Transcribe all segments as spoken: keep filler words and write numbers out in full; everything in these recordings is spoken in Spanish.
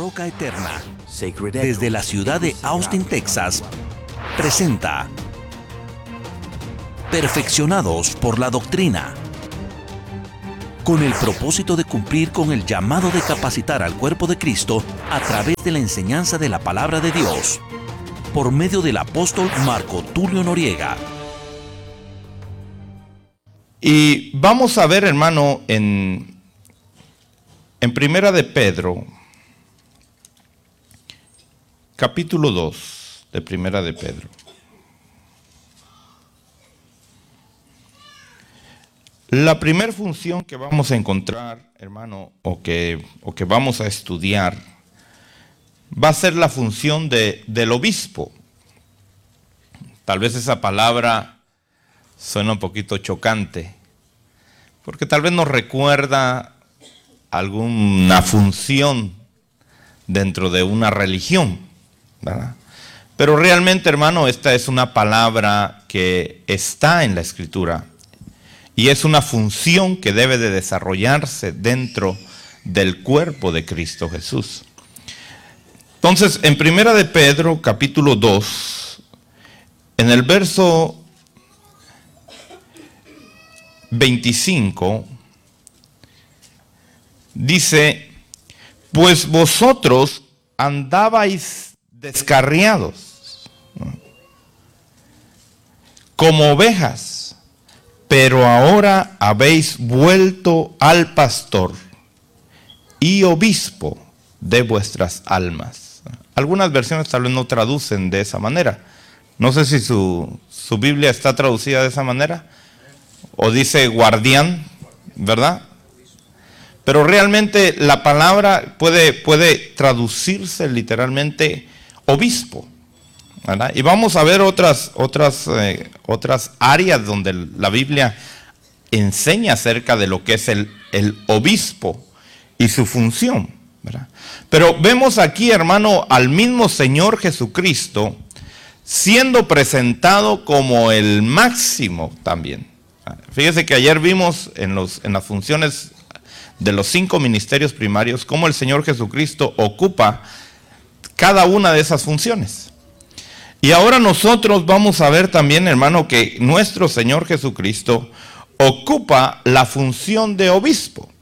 Roca Eterna, desde la ciudad de Austin, Texas, presenta Perfeccionados por la Doctrina, con el propósito de cumplir con el llamado de capacitar al cuerpo de Cristo a través de la enseñanza de la palabra de Dios, por medio del apóstol Marco Tulio Noriega. Y vamos a ver, hermano, en, en Primera de Pedro, capítulo dos de Primera de Pedro. La primera función que vamos a encontrar, hermano, o que, o que vamos a estudiar, va a ser la función de, del obispo. Tal vez esa palabra suena un poquito chocante, porque tal vez nos recuerda alguna función dentro de una religión, ¿verdad? Pero realmente, hermano, esta es una palabra que está en la Escritura y es una función que debe de desarrollarse dentro del cuerpo de Cristo Jesús. Entonces, en Primera de Pedro, capítulo dos, en el verso veinticinco, dice: pues vosotros andabais descarriados como ovejas, pero ahora habéis vuelto al pastor y obispo de vuestras almas. Algunas versiones tal vez no traducen de esa manera. No sé si su, su Biblia está traducida de esa manera, o dice guardián, ¿verdad? Pero realmente la palabra puede, puede traducirse literalmente obispo, ¿verdad? Y vamos a ver otras, otras, eh, otras áreas donde la Biblia enseña acerca de lo que es el, el obispo y su función, ¿verdad? Pero vemos aquí, hermano, al mismo Señor Jesucristo siendo presentado como el máximo también. Fíjese que ayer vimos en, los, en las funciones de los cinco ministerios primarios cómo el Señor Jesucristo ocupa cada una de esas funciones. Y ahora nosotros vamos a ver también, hermano, que nuestro Señor Jesucristo ocupa la función de obispo.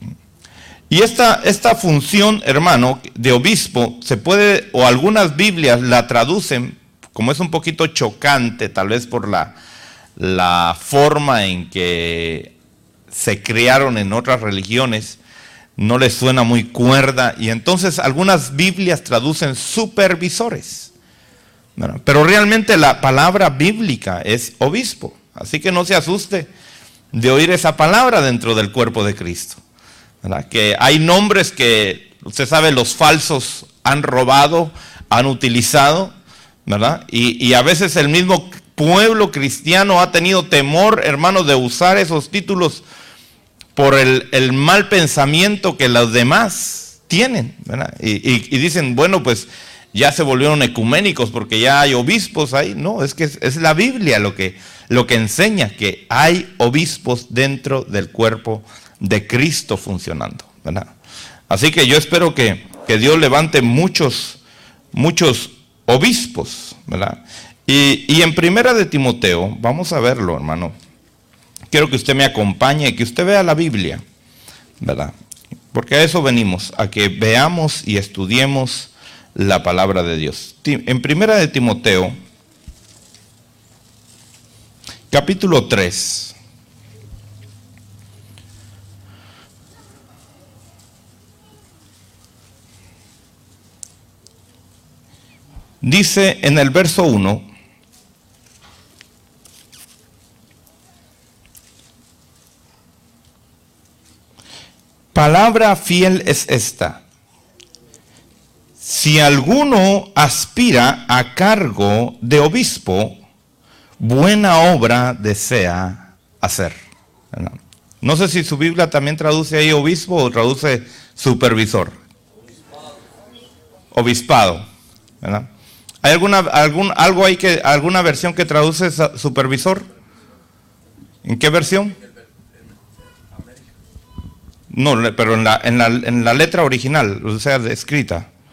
Y esta, esta función, hermano, de obispo, se puede, o algunas Biblias la traducen, como es un poquito chocante, tal vez por la... la forma en que se crearon en otras religiones, no les suena muy cuerda, y entonces algunas Biblias traducen supervisores. Bueno, pero realmente la palabra bíblica es obispo, así que no se asuste de oír esa palabra dentro del cuerpo de Cristo, ¿verdad? Que hay nombres que, usted sabe, los falsos han robado, han utilizado, ¿verdad? Y, y a veces el mismo pueblo cristiano ha tenido temor, hermanos, de usar esos títulos por el, el mal pensamiento que los demás tienen, ¿verdad? Y, y, y dicen, bueno, pues ya se volvieron ecuménicos porque ya hay obispos ahí. No, es que es, es la Biblia lo que, lo que enseña que hay obispos dentro del cuerpo de Cristo funcionando, ¿verdad? Así que yo espero que, que Dios levante muchos, muchos obispos, ¿verdad? Y, y en Primera de Timoteo, vamos a verlo, hermano. Quiero que usted me acompañe y que usted vea la Biblia, ¿verdad? Porque a eso venimos, a que veamos y estudiemos la palabra de Dios. En Primera de Timoteo, capítulo tres. Dice en el verso uno: palabra fiel es esta: si alguno aspira a cargo de obispo, buena obra desea hacer. No sé si su Biblia también traduce ahí obispo o traduce supervisor. Obispado, ¿verdad? ¿Hay alguna, algún, algo ahí que, alguna versión que traduce supervisor? ¿En qué versión? No, pero en la, en la, en la letra original, o sea, escrita.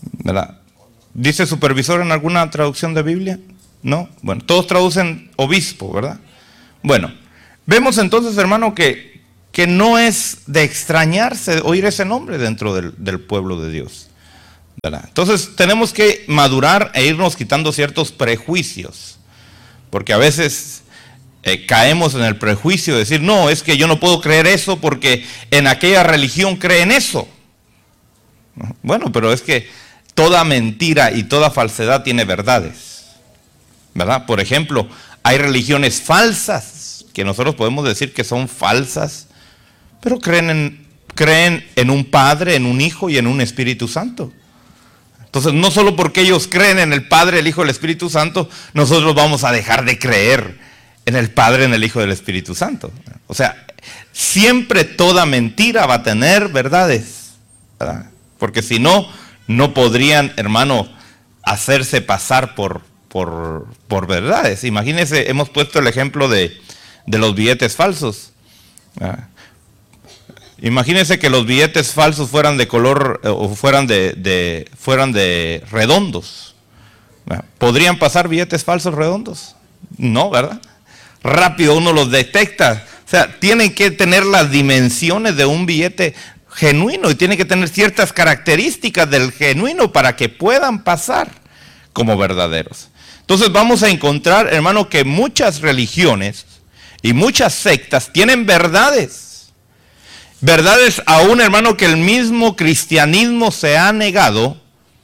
¿verdad? ¿Dice supervisor en alguna traducción de Biblia? No. Bueno, todos traducen obispo, ¿verdad? Bueno, vemos entonces, hermano, que, que no es de extrañarse oír ese nombre dentro del, del pueblo de Dios, ¿verdad? Entonces tenemos que madurar e irnos quitando ciertos prejuicios, porque a veces eh, caemos en el prejuicio de decir, no, es que yo no puedo creer eso porque en aquella religión creen eso. Bueno, pero es que toda mentira y toda falsedad tiene verdades, ¿verdad? Por ejemplo, hay religiones falsas que nosotros podemos decir que son falsas, pero creen en, creen en un Padre, en un Hijo y en un Espíritu Santo. Entonces, no solo porque ellos creen en el Padre, el Hijo y el Espíritu Santo, nosotros vamos a dejar de creer en el Padre, en el Hijo y el Espíritu Santo. O sea, siempre toda mentira va a tener verdades, ¿verdad? Porque si no, no podrían, hermano, hacerse pasar por, por, por verdades. Imagínense, hemos puesto el ejemplo de, de los billetes falsos. ¿verdad? Imagínense que los billetes falsos fueran de color, o fueran de, de, fueran de redondos. ¿Podrían pasar billetes falsos redondos? No, ¿verdad? Rápido uno los detecta. O sea, tienen que tener las dimensiones de un billete genuino y tiene que tener ciertas características del genuino para que puedan pasar como verdaderos. Entonces vamos a encontrar, hermano, que muchas religiones y muchas sectas tienen verdades. Verdades aún, hermano, que el mismo cristianismo se ha negado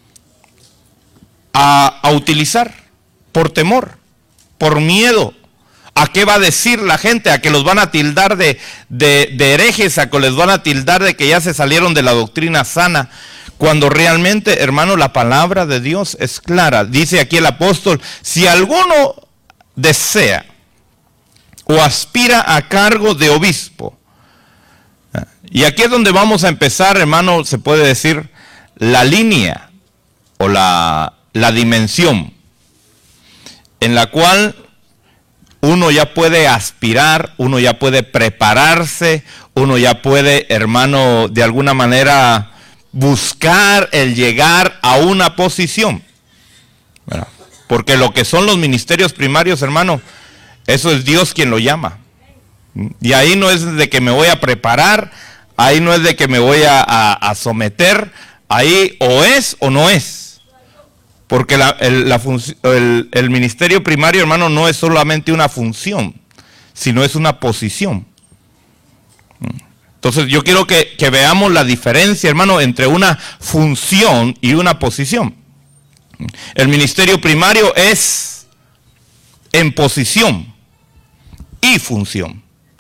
a, a utilizar por temor, por miedo. ¿A qué va a decir la gente? ¿A que los van a tildar de, de, de herejes? ¿A que les van a tildar de que ya se salieron de la doctrina sana? Cuando realmente, hermano, la palabra de Dios es clara. Dice aquí el apóstol, si alguno desea o aspira a cargo de obispo. Y aquí es donde vamos a empezar, hermano, se puede decir, la línea o la, la dimensión en la cual uno ya puede aspirar, uno ya puede prepararse, uno ya puede, hermano, de alguna manera buscar el llegar a una posición. Bueno, porque lo que son los ministerios primarios, hermano, eso es Dios quien lo llama. Y ahí no es de que me voy a preparar, ahí no es de que me voy a, a, a someter, ahí o es o no es. Porque la, el, la el, el ministerio primario, hermano, no es solamente una función, sino es una posición. Entonces yo quiero que, que veamos la diferencia, hermano, entre una función y una posición. El ministerio primario es en posición y función.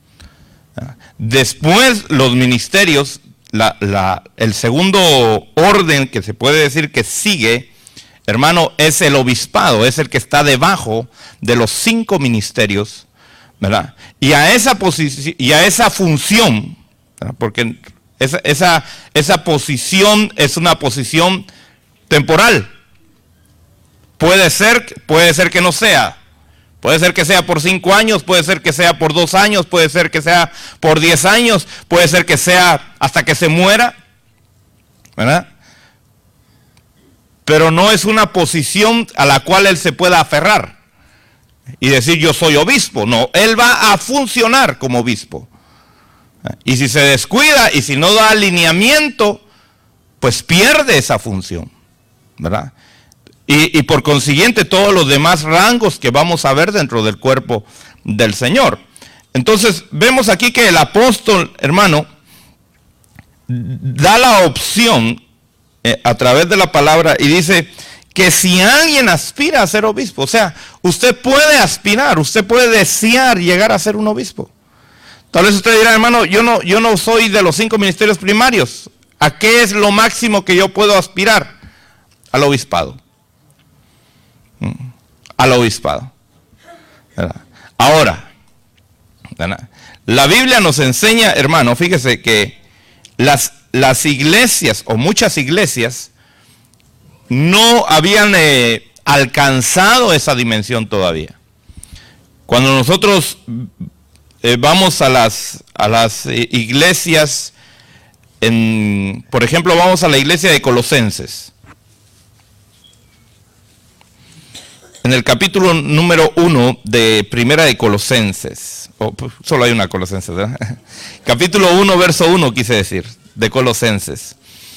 Después los ministerios, la, la, el segundo orden que se puede decir que sigue, hermano, es el obispado, es el que está debajo de los cinco ministerios, ¿verdad? Y a esa posición y a esa función, ¿verdad? Porque esa, esa, esa posición es una posición temporal. Puede ser, puede ser que no sea. Puede ser que sea por cinco años, puede ser que sea por dos años, puede ser que sea por diez años, puede ser que sea hasta que se muera, ¿verdad? Pero no es una posición a la cual él se pueda aferrar y decir yo soy obispo. No, él va a funcionar como obispo. Y si se descuida y si no da alineamiento, pues pierde esa función, ¿verdad? Y, y por consiguiente todos los demás rangos que vamos a ver dentro del cuerpo del Señor. Entonces vemos aquí que el apóstol, hermano, da la opción eh, a través de la palabra y dice que si alguien aspira a ser obispo, o sea, usted puede aspirar, usted puede desear llegar a ser un obispo. Tal vez usted dirá, hermano, yo no, yo no soy de los cinco ministerios primarios. ¿A qué es lo máximo que yo puedo aspirar? Al obispado. Al obispado. ¿Verdad? Ahora, ¿verdad? La Biblia nos enseña, hermano, fíjese que las, las iglesias o muchas iglesias no habían eh, alcanzado esa dimensión todavía. Cuando nosotros eh, vamos a las, a las eh, iglesias, en, por ejemplo, vamos a la iglesia de Colosenses. en el capítulo número uno de Primera de Colosenses. Oh, pues, solo hay una Colosenses, ¿verdad? Capítulo uno, verso uno, quise decir, de Colosenses.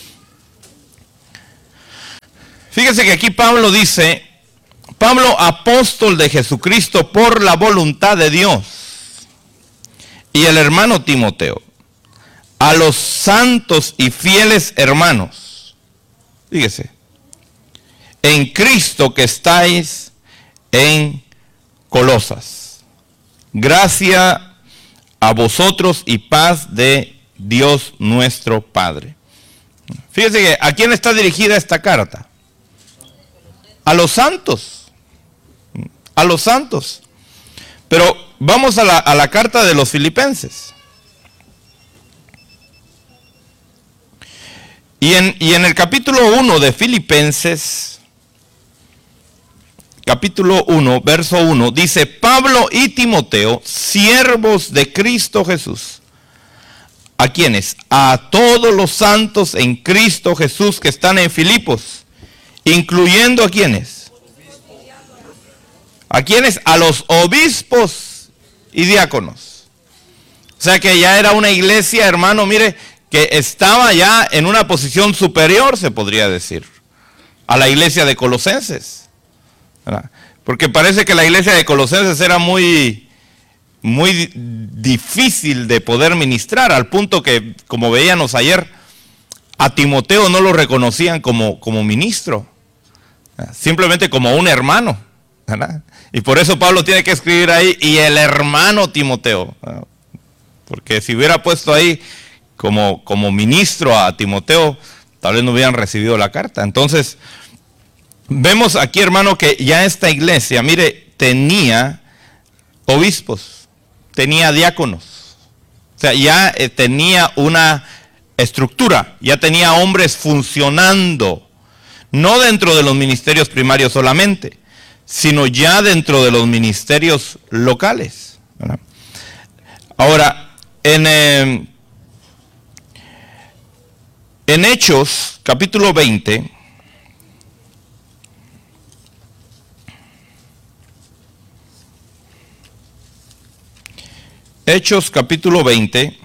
Fíjese que aquí Pablo dice, Pablo, apóstol de Jesucristo por la voluntad de Dios, y el hermano Timoteo, a los santos y fieles hermanos, fíjese, en Cristo que estáis en Colosas. Gracia a vosotros y paz de Dios nuestro Padre. Fíjese que ¿a quién está dirigida esta carta? A los santos. A los santos. Pero vamos a la, a la carta de los Filipenses. Y en, y en el capítulo uno de Filipenses, capítulo uno, verso uno, dice, Pablo y Timoteo, siervos de Cristo Jesús. ¿A quiénes? A todos los santos en Cristo Jesús que están en Filipos, incluyendo a quiénes. ¿A quiénes? A los obispos y diáconos. O sea que ya era una iglesia, hermano, mire, que estaba ya en una posición superior, se podría decir, a la iglesia de Colosenses. ¿Verdad? Porque parece que la iglesia de Colosenses era muy, muy difícil de poder ministrar, al punto que, como veíamos ayer, a Timoteo no lo reconocían como, como ministro, ¿verdad? Simplemente como un hermano, ¿verdad? Y por eso Pablo tiene que escribir ahí, y el hermano Timoteo, ¿verdad? Porque si hubiera puesto ahí como, como ministro a Timoteo, tal vez no hubieran recibido la carta. Entonces, vemos aquí, hermano, que ya esta iglesia, mire, tenía obispos, tenía diáconos, o sea, ya eh, tenía una estructura, ya tenía hombres funcionando, no dentro de los ministerios primarios solamente, sino ya dentro de los ministerios locales, ¿verdad? Ahora, en, eh, en Hechos, capítulo veinte, Hechos capítulo veinte,